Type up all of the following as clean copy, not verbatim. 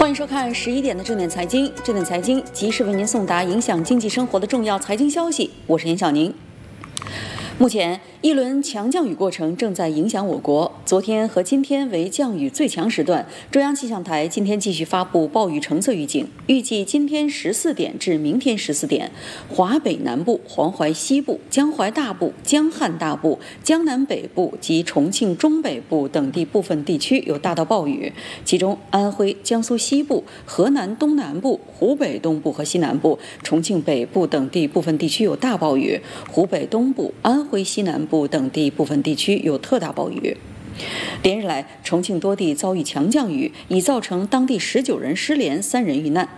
欢迎收看11点的正点财经，正点财经及时为您送达影响经济生活的重要财经消息。我是严晓宁。目前，一轮强降雨过程正在影响我国。昨天和今天为降雨最强时段，中央气象台今天继续发布暴雨橙色预警，预计今天14点至明天14点，华北南部、黄淮西部、江淮大部、江汉大部、江南北部及重庆中北部等地部分地区有大到暴雨，其中安徽、江苏西部、河南东南部、湖北东部和西南部、重庆北部等地部分地区有大暴雨，湖北东部、安徽西南部等地部分地区有特大暴雨。连日来，重庆多地遭遇强降雨，已造成当地19人失联，3人遇难。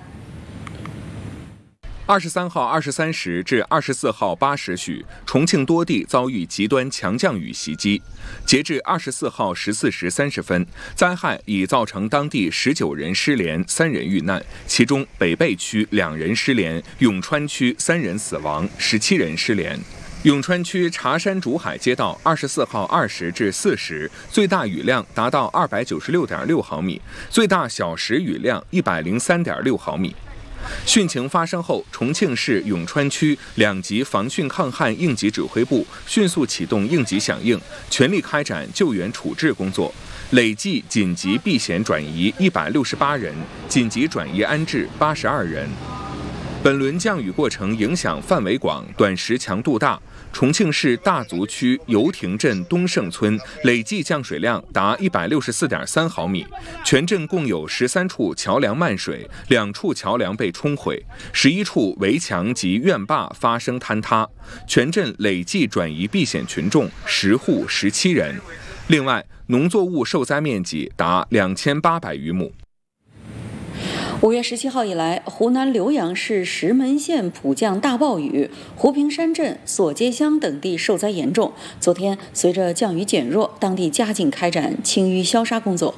23号23时至24号8时许，重庆多地遭遇极端强降雨袭击。截至24号14时30分，灾害已造成当地19人失联，3人遇难，其中北碚区2人失联，永川区3人死亡，17人失联。永川区茶山竹海街道24号20至4时，最大雨量达到296.6毫米，最大小时雨量103.6毫米。汛情发生后，重庆市永川区2级防汛抗旱应急指挥部迅速启动应急响应，全力开展救援处置工作，累计紧急避险转移168人，紧急转移安置82人。本轮降雨过程影响范围广，短时强度大。重庆市大足区油亭镇东胜村累计降水量达164.3毫米，全镇共有13处桥梁漫水，2处桥梁被冲毁，11处围墙及院坝发生坍塌，全镇累计转移避险群众10户17人。另外，农作物受灾面积达2800余亩。 5月17号以来，湖南浏阳市石门县普降大暴雨，湖平山镇、索街乡等地受灾严重。昨天，随着降雨减弱，当地加紧开展清淤消杀工作。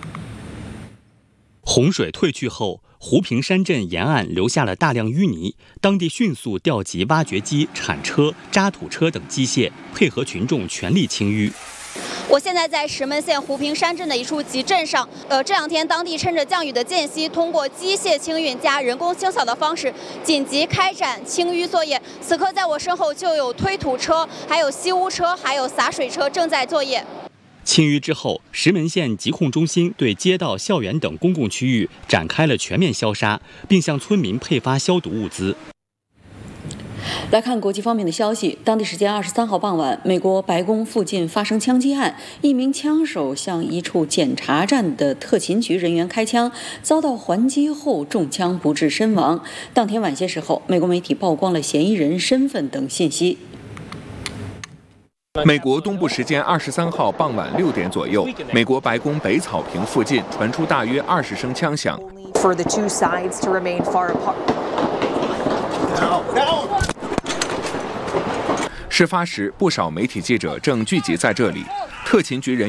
洪水退去后，湖平山镇沿岸留下了大量淤泥，当地迅速调集挖掘机、铲车、渣土车等机械，配合群众全力清淤。 我现在在石门县湖平山镇的一处集镇上，这2天当地趁着降雨的间隙，通过机械清运加人工清扫的方式，紧急开展清淤作业。此刻在我身后就有推土车、还有吸污车、还有洒水车正在作业。 清淤之后，石门县疾控中心对街道、校园等公共区域展开了全面消杀，并向村民配发消毒物资。 来看国际方面的消息，当地时间23号傍晚，美国白宫附近发生枪击案，一名枪手向一处检查站的特勤局人员开枪，遭到还击后中枪不治身亡。当天晚些时候，美国媒体曝光了嫌疑人身份等信息。 美国东部时间23号傍晚6点左右，美国白宫北草坪附近传出大约20声枪响。事发时，不少媒体记者正聚集在这里，特勤局人员